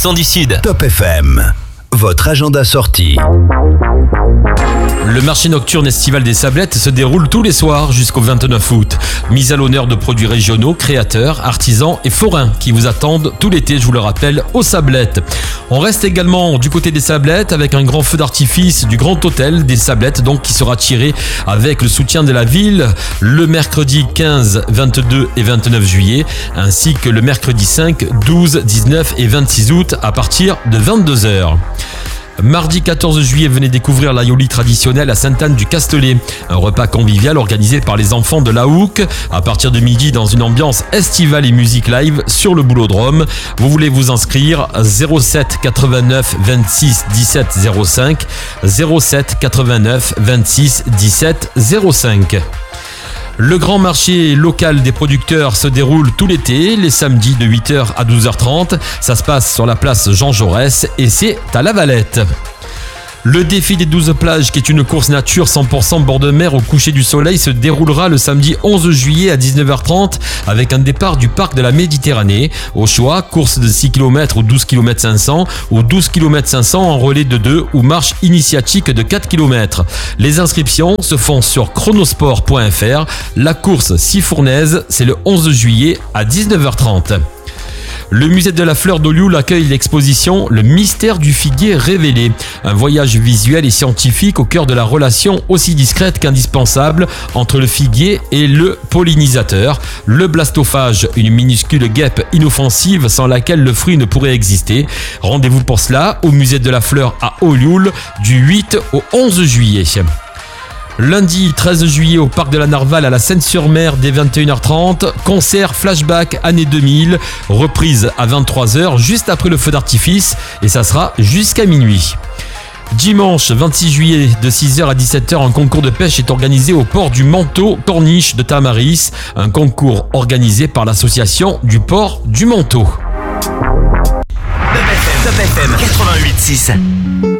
son du Sud. Top FM, votre agenda sortie. Le marché nocturne estival des Sablettes se déroule tous les soirs jusqu'au 29 août. Mise à l'honneur de produits régionaux, créateurs, artisans et forains qui vous attendent tout l'été, je vous le rappelle, aux Sablettes. On reste également du côté des Sablettes avec un grand feu d'artifice du Grand Hôtel des Sablettes, donc qui sera tiré avec le soutien de la ville le mercredi 15, 22 et 29 juillet, ainsi que le mercredi 5, 12, 19 et 26 août à partir de 22h. Mardi 14 juillet, venez découvrir l'aïoli traditionnel à Sainte-Anne-du-Castelet. Un repas convivial organisé par les enfants de la Houque à partir de midi dans une ambiance estivale et musique live sur le Boulodrome. Vous voulez vous inscrire 07 89 26 17 05 07 89 26 17 05. Le grand marché local des producteurs se déroule tout l'été, les samedis de 8h à 12h30. Ça se passe sur la place Jean Jaurès et c'est à La Valette. Le défi des 12 plages, qui est une course nature 100% bord de mer au coucher du soleil, se déroulera le samedi 11 juillet à 19h30 avec un départ du parc de la Méditerranée. Au choix, course de 6 km ou 12 km 500 ou 12 km 500 en relais de 2 ou marche initiatique de 4 km. Les inscriptions se font sur chronosport.fr. La course Sifournaise, c'est le 11 juillet à 19h30. Le musée de la fleur d'Olioul accueille l'exposition Le mystère du figuier révélé. Un voyage visuel et scientifique au cœur de la relation aussi discrète qu'indispensable entre le figuier et le pollinisateur. Le blastophage, une minuscule guêpe inoffensive sans laquelle le fruit ne pourrait exister. Rendez-vous pour cela au musée de la fleur à Olioul du 8 au 11 juillet. Lundi 13 juillet au parc de la Narval à la Seine-sur-Mer dès 21h30, concert flashback année 2000, reprise à 23h juste après le feu d'artifice et ça sera jusqu'à minuit. Dimanche 26 juillet de 6h à 17h, un concours de pêche est organisé au port du Manteau Corniche de Tamaris, un concours organisé par l'association du port du Manteau. Top FM 88.6.